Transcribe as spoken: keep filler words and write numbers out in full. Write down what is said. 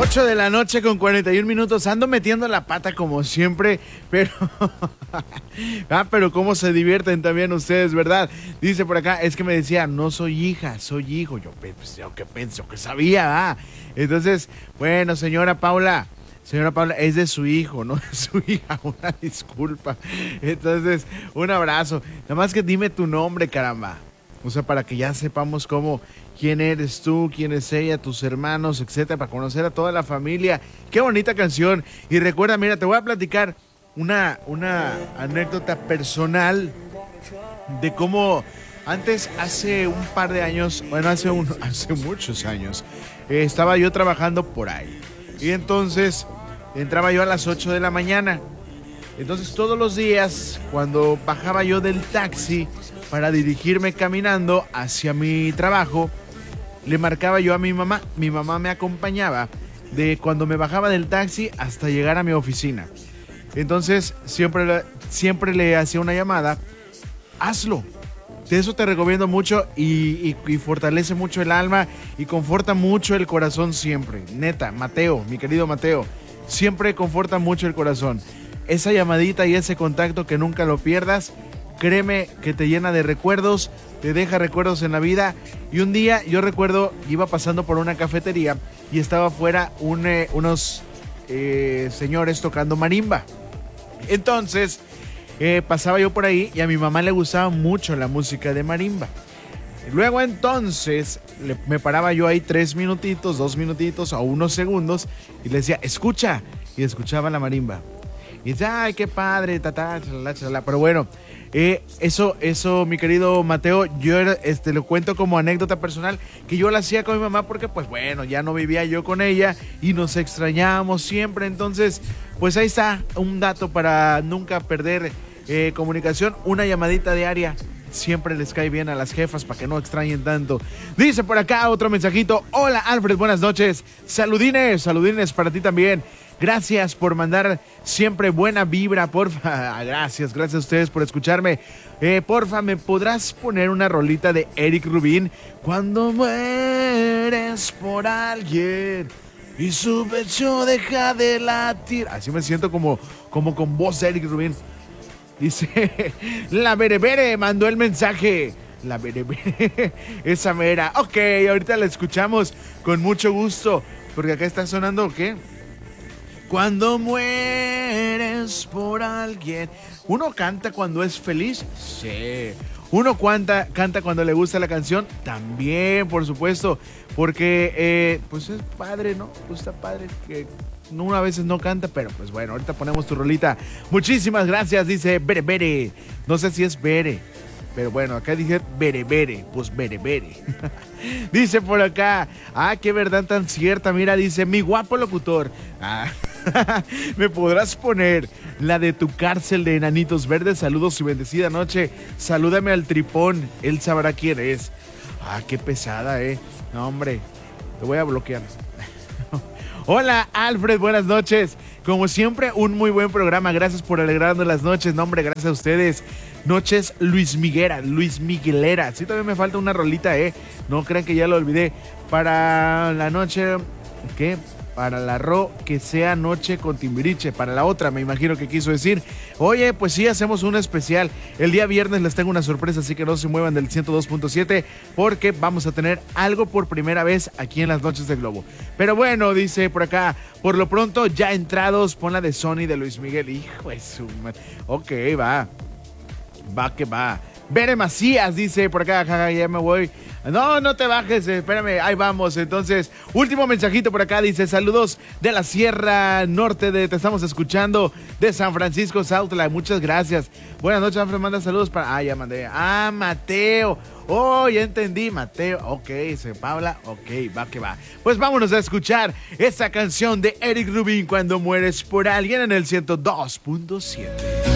ocho de la noche con cuarenta y un minutos. Ando metiendo la pata como siempre, pero... ah, pero cómo se divierten también ustedes, ¿verdad? Dice por acá, es que me decía, no soy hija, soy hijo. Yo, pues, yo que pensé, que sabía, ¿ah? Entonces, bueno, señora Paula... Señora Paula, es de su hijo, no de su hija, una disculpa. Entonces, un abrazo. Nada más que dime tu nombre, caramba. O sea, para que ya sepamos cómo, quién eres tú, quién es ella, tus hermanos, etcétera, para conocer a toda la familia. Qué bonita canción. Y recuerda, mira, te voy a platicar una, una anécdota personal de cómo antes, hace un par de años, bueno, hace, un, hace muchos años, eh, estaba yo trabajando por ahí. Y entonces... entraba yo a las ocho de la mañana. Entonces todos los días, cuando bajaba yo del taxi para dirigirme caminando hacia mi trabajo, le marcaba yo a mi mamá. Mi mamá me acompañaba de cuando me bajaba del taxi hasta llegar a mi oficina. Entonces siempre, siempre le hacía una llamada. Hazlo. De eso te recomiendo mucho y, y, y fortalece mucho el alma y conforta mucho el corazón siempre. Neta, Mateo, mi querido Mateo. Siempre conforta mucho el corazón. Esa llamadita y ese contacto que nunca lo pierdas, créeme que te llena de recuerdos, te deja recuerdos en la vida. Y un día yo recuerdo, iba pasando por una cafetería y estaba afuera un, eh, unos eh, señores tocando marimba. Entonces eh, pasaba yo por ahí y a mi mamá le gustaba mucho la música de marimba. Luego entonces le, me paraba yo ahí tres minutitos, dos minutitos o unos segundos y le decía, escucha, y escuchaba la marimba. Y dice, ay, qué padre, tatá, chalala, chalala. Pero bueno, eh, eso, eso, mi querido Mateo, yo este, lo cuento como anécdota personal, que yo la hacía con mi mamá porque, pues bueno, ya no vivía yo con ella y nos extrañábamos siempre. Entonces, pues ahí está un dato para nunca perder eh, comunicación, una llamadita diaria. Siempre les cae bien a las jefas para que no extrañen tanto. Dice por acá otro mensajito. Hola Alfred, buenas noches. Saludines, saludines para ti también. Gracias por mandar siempre buena vibra, porfa. Gracias, gracias a ustedes por escucharme. Eh, porfa, ¿me podrás poner una rolita de Eric Rubin? Cuando mueres por alguien y su pecho deja de latir. Así me siento como, como con voz de Eric Rubin. Dice, la berebere mandó el mensaje. La berebere, esa mera. Ok, ahorita la escuchamos con mucho gusto. Porque acá está sonando, ¿qué? Cuando mueres por alguien. ¿Uno canta cuando es feliz? Sí. ¿Uno canta, canta cuando le gusta la canción? También, por supuesto. Porque, eh, pues es padre, ¿no? Pues está padre que... uno a veces no canta, pero pues bueno, ahorita ponemos tu rolita. Muchísimas gracias, dice Bere Bere. No sé si es Bere, pero bueno, acá dice Bere Bere, pues Bere Bere. Dice por acá, ah, qué verdad tan cierta, mira, dice, mi guapo locutor. Ah, ¿me podrás poner la de tu cárcel de enanitos verdes? Saludos y bendecida noche. Salúdame al tripón, él sabrá quién es. Ah, qué pesada, eh. No, hombre, te voy a bloquear. Hola Alfred, buenas noches. Como siempre, un muy buen programa. Gracias por alegrarnos las noches. No, hombre, gracias a ustedes. Noches Luis Miguera, Luis Miguelera. Sí, todavía me falta una rolita, ¿eh? No crean que ya lo olvidé. Para la noche, ¿qué? Para la ro, que sea noche con Timbiriche. Para la otra, me imagino que quiso decir. Oye, pues sí, hacemos un especial. El día viernes les tengo una sorpresa, así que no se muevan del ciento dos punto siete, porque vamos a tener algo por primera vez aquí en las noches de Globo. Pero bueno, dice por acá, por lo pronto, ya entrados, pon la de Sony de Luis Miguel. Hijo de su madre. Ok, va. Va que va. Bere Macías dice por acá, jaja, ya me voy. No, no te bajes, espérame, ahí vamos. Entonces, último mensajito por acá, dice, saludos de la Sierra Norte, de te estamos escuchando, de San Francisco, Sautla, muchas gracias. Buenas noches, Alfred, manda saludos para... Ah, ya mandé. Ah, Mateo. Oh, ya entendí, Mateo. Ok, dice Paula, ok, va que va. Pues vámonos a escuchar esta canción de Eric Rubin, Cuando mueres por alguien, en el ciento dos punto siete.